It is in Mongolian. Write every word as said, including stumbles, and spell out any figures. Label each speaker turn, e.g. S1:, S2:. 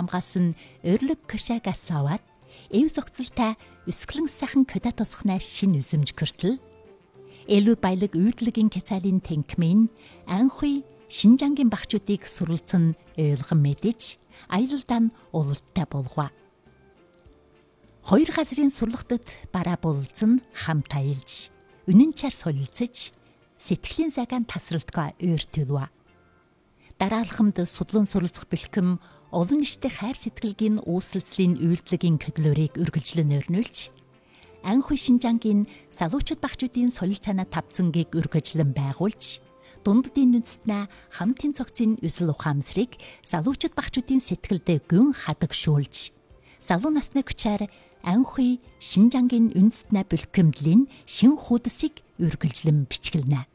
S1: хамгаалсан Өрлөг Кошагаас аваад эв зохицолтой өсгөлэн сайхан көдө тосхнаа шин үзэмж көртөл элүү баялаг үйдлэгийн кецалын танкмын анхуй Шинжангийн багчуудыг суралцсан ойлгон мэдэж аялалдаа нь улалтай болгоо. Хоёр газрын сурлагтад бараа бололцсон хамт аялж, үнэн чар солилцож, сэтгэлийн цагаан тасралтгаа ойртолва. Дараалхамд судлан суралцах бэлхэм олон нийтэд хайр сэтгэлгийн үүсэлцлийн үйлдэлгийн хөдлөөрийг үргэлжлэн өрнүүлж, анхуй Шинжангийн залуучууд багчуудын солил цаанаа тавцангийг үргэлжлэн байгуулж, дунддын үндэстнээ хамтын цогцын өсөл ухаамсрыг залуучууд багчуудын сэтгэлд гүн хадагшуулж, залуу насны хүчээр анхуй Шинжангийн үндэстнээ бэлтгэмдлийн шин хуудасыг үргэлжлэн бичгэлнэ.